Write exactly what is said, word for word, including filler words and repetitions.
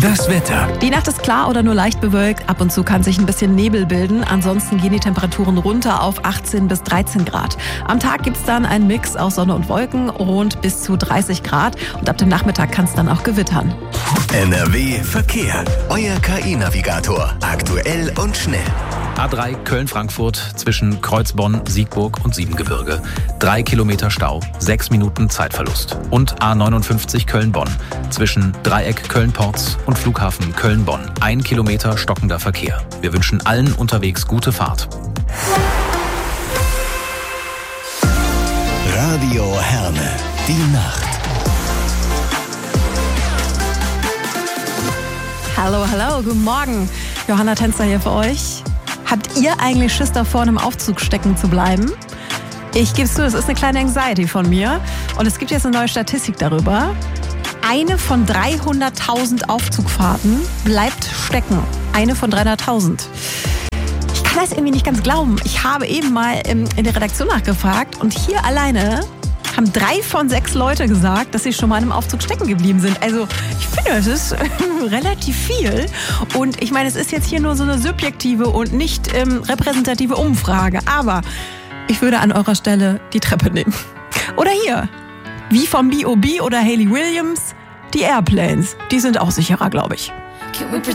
Das Wetter. Die Nacht ist klar oder nur leicht bewölkt. Ab und zu kann sich ein bisschen Nebel bilden. Ansonsten gehen die Temperaturen runter auf achtzehn bis dreizehn Grad. Am Tag gibt es dann einen Mix aus Sonne und Wolken, rund bis zu dreißig Grad. Und ab dem Nachmittag kann es dann auch gewittern. N R W Verkehr. Euer K I-Navigator. Aktuell und schnell. A drei Köln-Frankfurt zwischen Kreuzbonn, Siegburg und Siebengebirge. Drei Kilometer Stau, sechs Minuten Zeitverlust. Und A neunundfünfzig Köln-Bonn zwischen Dreieck Köln-Porz und Flughafen Köln-Bonn. Ein Kilometer stockender Verkehr. Wir wünschen allen unterwegs gute Fahrt. Radio Herne. Die Nacht. Hallo, hallo, guten Morgen. Johanna Tänzer hier für euch. Habt ihr eigentlich Schiss davor, in einem Aufzug stecken zu bleiben? Ich gebe es zu, es ist eine kleine Anxiety von mir. Und es gibt jetzt eine neue Statistik darüber. Eine von dreihunderttausend Aufzugfahrten bleibt stecken. Eine von dreihunderttausend. Ich kann das irgendwie nicht ganz glauben. Ich habe eben mal in der Redaktion nachgefragt und hier alleine haben drei von sechs Leute gesagt, dass sie schon mal in einem Aufzug stecken geblieben sind. Also ich finde, es ist relativ viel. Und ich meine, es ist jetzt hier nur so eine subjektive und nicht ähm, repräsentative Umfrage. Aber ich würde an eurer Stelle die Treppe nehmen. Oder hier, wie vom B O B oder Hayley Williams, die Airplanes. Die sind auch sicherer, glaube ich.